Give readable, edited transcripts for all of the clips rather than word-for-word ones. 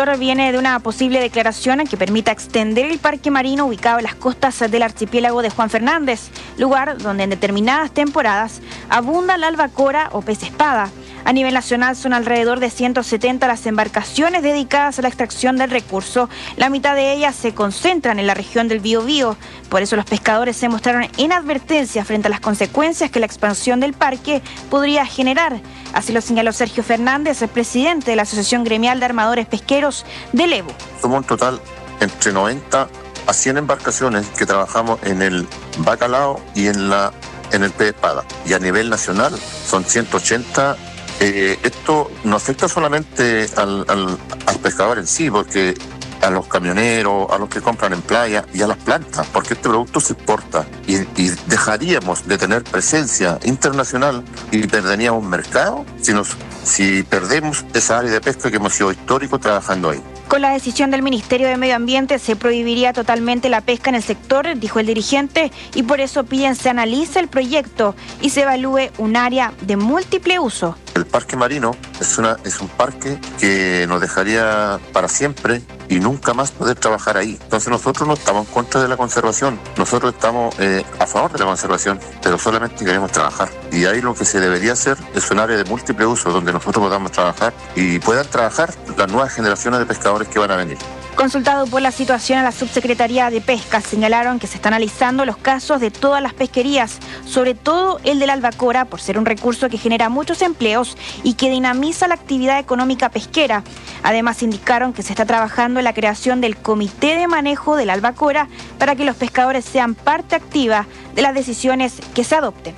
sector viene de una posible declaración que permita extender el parque marino ubicado en las costas del archipiélago de Juan Fernández, lugar donde en determinadas temporadas abunda la albacora o pez espada. A nivel nacional son alrededor de 170 las embarcaciones dedicadas a la extracción del recurso. La mitad de ellas se concentran en la región del Biobío. Por eso los pescadores se mostraron en advertencia frente a las consecuencias que la expansión del parque podría generar. Así lo señaló Sergio Fernández, el presidente de la Asociación Gremial de Armadores Pesqueros del Evo. Somos un total entre 90 a 100 embarcaciones que trabajamos en el bacalao y en el pez espada. Y a nivel nacional son 180. Esto no afecta solamente al pescador en sí, porque a los camioneros, a los que compran en playa y a las plantas, porque este producto se exporta y dejaríamos de tener presencia internacional y perderíamos un mercado si perdemos esa área de pesca que hemos sido históricos trabajando ahí. Con la decisión del Ministerio de Medio Ambiente se prohibiría totalmente la pesca en el sector, dijo el dirigente, y por eso piden se analice el proyecto y se evalúe un área de múltiple uso. El parque marino es un parque que nos dejaría para siempre y nunca más poder trabajar ahí. Entonces nosotros no estamos en contra de la conservación, nosotros estamos a favor de la conservación, pero solamente queremos trabajar. Y ahí lo que se debería hacer es un área de múltiple uso donde nosotros podamos trabajar y puedan trabajar las nuevas generaciones de pescadores que van a venir. Consultado por la situación a la Subsecretaría de Pesca, señalaron que se están analizando los casos de todas las pesquerías, sobre todo el de la albacora, por ser un recurso que genera muchos empleos y que dinamiza la actividad económica pesquera. Además, indicaron que se está trabajando en la creación del Comité de Manejo de la Albacora para que los pescadores sean parte activa de las decisiones que se adopten.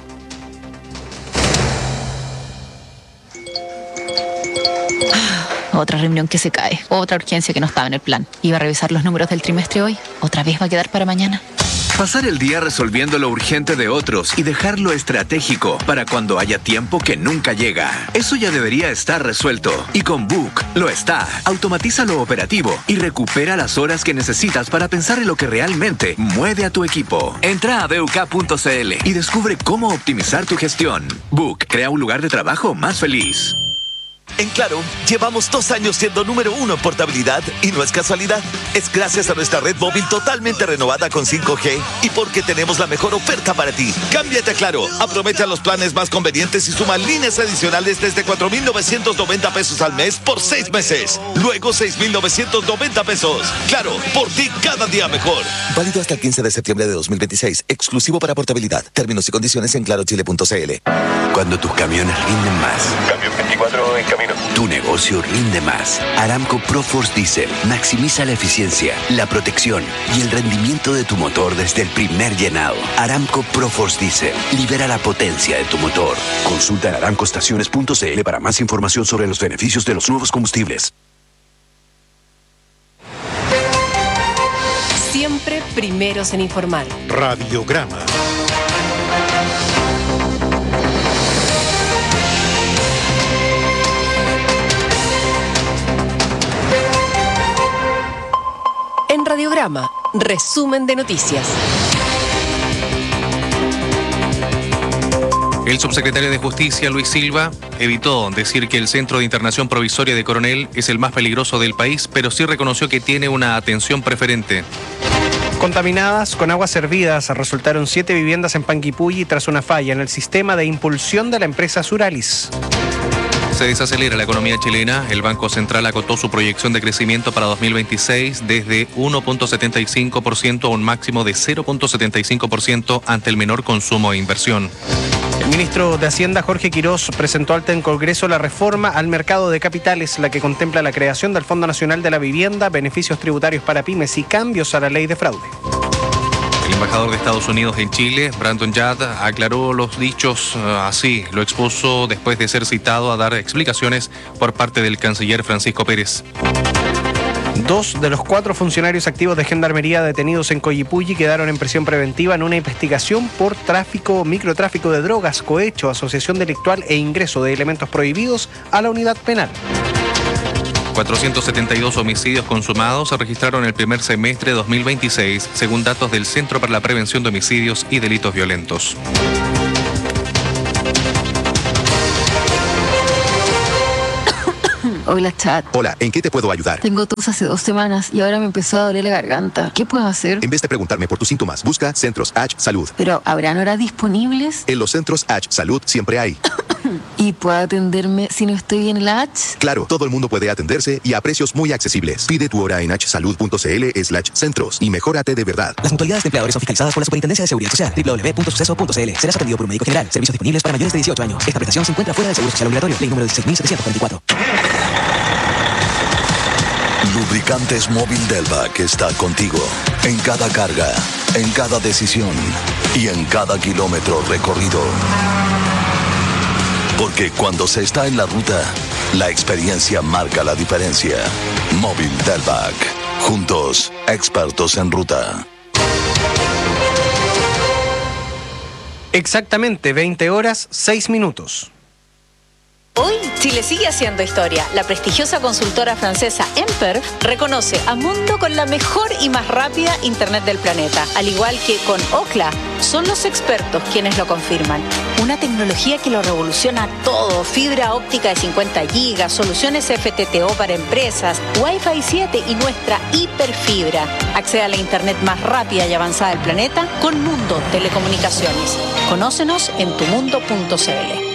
Otra reunión que se cae, otra urgencia que no estaba en el plan. Iba a revisar los números del trimestre hoy, otra vez va a quedar para mañana. Pasar el día resolviendo lo urgente de otros y dejar lo estratégico para cuando haya tiempo que nunca llega. Eso ya debería estar resuelto. Y con Book lo está. Automatiza lo operativo y recupera las horas que necesitas para pensar en lo que realmente mueve a tu equipo. Entra a BUK.cl y descubre cómo optimizar tu gestión. Book crea un lugar de trabajo más feliz. En Claro, llevamos 2 años siendo número 1 en portabilidad y no es casualidad. Es gracias a nuestra red móvil totalmente renovada con 5G y porque tenemos la mejor oferta para ti. Cámbiate a Claro, aprovecha los planes más convenientes y suma líneas adicionales desde 4,990 pesos al mes por 6 meses. Luego 6,990 pesos. Claro, por ti cada día mejor. Válido hasta el 15 de septiembre de 2026. Exclusivo para portabilidad. Términos y condiciones en clarochile.cl. Cuando tus camiones rinden más. Camión 24 en camino. Tu negocio rinde más. Aramco ProForce Diesel maximiza la eficiencia, la protección y el rendimiento de tu motor desde el primer llenado. Aramco ProForce Diesel libera la potencia de tu motor. Consulta en aramcoestaciones.cl para más información sobre los beneficios de los nuevos combustibles. Siempre primeros en informar. Radiograma. En Radiograma, resumen de noticias. El subsecretario de Justicia, Luis Silva, evitó decir que el Centro de Internación Provisoria de Coronel es el más peligroso del país, pero sí reconoció que tiene una atención preferente. Contaminadas con aguas hervidas resultaron 7 viviendas en Panguipulli tras una falla en el sistema de impulsión de la empresa Suralis. Se desacelera la economía chilena. El Banco Central acotó su proyección de crecimiento para 2026 desde 1,75% a un máximo de 0,75% ante el menor consumo e inversión. El ministro de Hacienda, Jorge Quirós, presentó ante el Congreso la reforma al mercado de capitales, la que contempla la creación del Fondo Nacional de la Vivienda, beneficios tributarios para pymes y cambios a la ley de fraude. El embajador de Estados Unidos en Chile, Brandon Yad, aclaró los dichos así. Lo expuso después de ser citado a dar explicaciones por parte del canciller Francisco Pérez. 2 de los 4 funcionarios activos de Gendarmería detenidos en Collipulli quedaron en prisión preventiva en una investigación por microtráfico de drogas, cohecho, asociación delictual e ingreso de elementos prohibidos a la unidad penal. 472 homicidios consumados se registraron en el primer semestre de 2026, según datos del Centro para la Prevención de Homicidios y Delitos Violentos. Hola, chat. Hola, ¿en qué te puedo ayudar? Tengo tos hace 2 semanas y ahora me empezó a doler la garganta. ¿Qué puedo hacer? En vez de preguntarme por tus síntomas, busca Centros H Salud. Pero, ¿habrán horas disponibles? En los Centros H Salud siempre hay. ¿Y puedo atenderme si no estoy bien en la H? Claro, todo el mundo puede atenderse y a precios muy accesibles. Pide tu hora en hsalud.cl/centros y mejórate de verdad. Las mutualidades de empleadores son fiscalizadas por la Superintendencia de Seguridad Social. www.suceso.cl. Serás atendido por un médico general. Servicios disponibles para mayores de 18 años. Esta prestación se encuentra fuera del seguro social obligatorio. Ley número 16.744. Lubricantes Móvil Delvac está contigo en cada carga, en cada decisión y en cada kilómetro recorrido. Porque cuando se está en la ruta, la experiencia marca la diferencia. Móvil Delvac. Juntos, expertos en ruta. Exactamente 20 horas, 6 minutos. Hoy, Chile sigue haciendo historia. La prestigiosa consultora francesa Emper reconoce a Mundo con la mejor y más rápida Internet del planeta. Al igual que con Ookla, son los expertos quienes lo confirman. Una tecnología que lo revoluciona todo. Fibra óptica de 50 gigas, soluciones FTTO para empresas, Wi-Fi 7 y nuestra hiperfibra. Accede a la Internet más rápida y avanzada del planeta con Mundo Telecomunicaciones. Conócenos en tumundo.cl.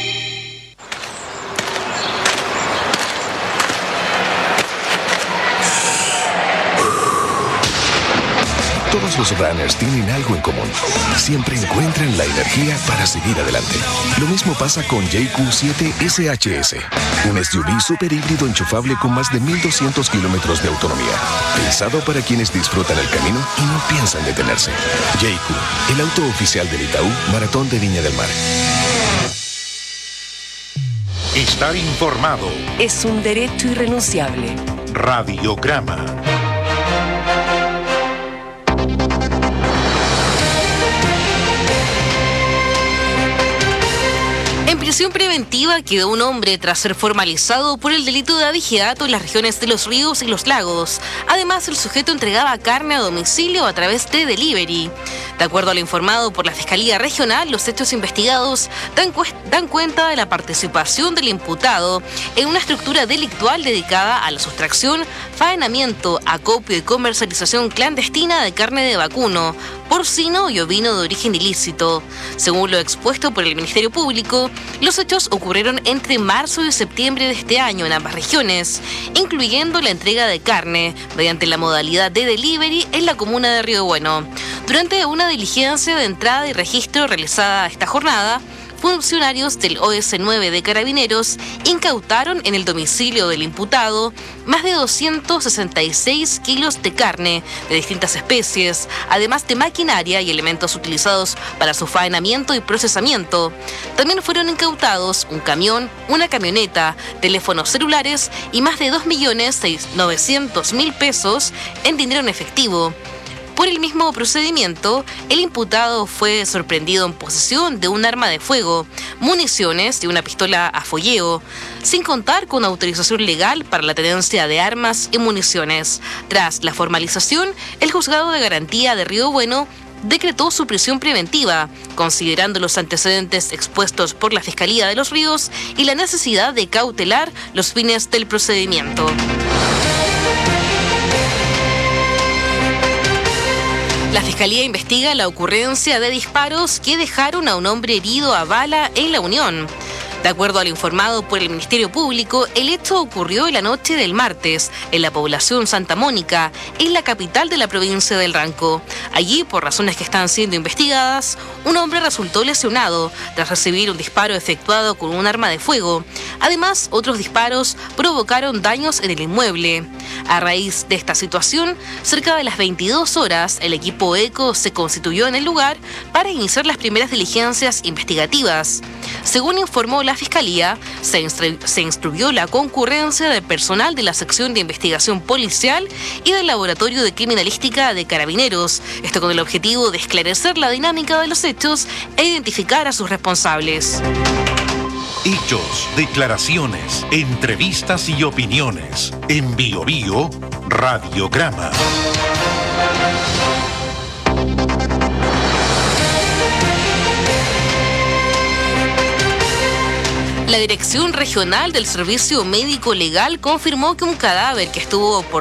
Todos los runners tienen algo en común. Siempre encuentran la energía para seguir adelante. Lo mismo pasa con JQ7 SHS, un SUV super híbrido enchufable con más de 1.200 kilómetros de autonomía. Pensado para quienes disfrutan el camino y no piensan detenerse. JQ, el auto oficial del Itaú Maratón de Viña del Mar. Estar informado es un derecho irrenunciable. Radiograma. En prisión preventiva quedó un hombre tras ser formalizado por el delito de abigeato en las regiones de Los Ríos y Los Lagos. Además, el sujeto entregaba carne a domicilio a través de delivery. De acuerdo a lo informado por la Fiscalía Regional, los hechos investigados dan cuenta de la participación del imputado en una estructura delictual dedicada a la sustracción, faenamiento, acopio y comercialización clandestina de carne de vacuno, porcino y ovino de origen ilícito. Según lo expuesto por el Ministerio Público, los hechos ocurrieron entre marzo y septiembre de este año en ambas regiones, incluyendo la entrega de carne mediante la modalidad de delivery en la comuna de Río Bueno. Durante una diligencia de entrada y registro realizada esta jornada, funcionarios del OS9 de Carabineros incautaron en el domicilio del imputado más de 266 kilos de carne de distintas especies, además de maquinaria y elementos utilizados para su faenamiento y procesamiento. También fueron incautados un camión, una camioneta, teléfonos celulares y más de 2.900.000 pesos en dinero en efectivo. Por el mismo procedimiento, el imputado fue sorprendido en posesión de un arma de fuego, municiones y una pistola a fogueo, sin contar con autorización legal para la tenencia de armas y municiones. Tras la formalización, el Juzgado de Garantía de Río Bueno decretó su prisión preventiva, considerando los antecedentes expuestos por la Fiscalía de Los Ríos y la necesidad de cautelar los fines del procedimiento. La Fiscalía investiga la ocurrencia de disparos que dejaron a un hombre herido a bala en La Unión. De acuerdo a lo informado por el Ministerio Público, el hecho ocurrió en la noche del martes en la población Santa Mónica, en la capital de la provincia del Ranco. Allí, por razones que están siendo investigadas, un hombre resultó lesionado tras recibir un disparo efectuado con un arma de fuego. Además, otros disparos provocaron daños en el inmueble. A raíz de esta situación, cerca de las 22 horas, el equipo ECO se constituyó en el lugar para iniciar las primeras diligencias investigativas. Según informó la Fiscalía, se instruyó la concurrencia de personal de la Sección de Investigación Policial y del Laboratorio de Criminalística de Carabineros, esto con el objetivo de esclarecer la dinámica de los hechos e identificar a sus responsables. Hechos, declaraciones, entrevistas y opiniones. En Bio Bio, Radiograma. La Dirección Regional del Servicio Médico Legal confirmó que un cadáver que estuvo por